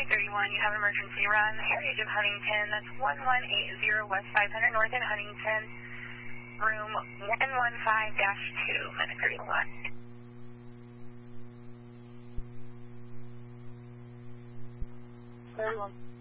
931, you have an emergency run, Heritage of Huntington, that's 1180 West 500 North in Huntington, room 115-2, minute 31. 31.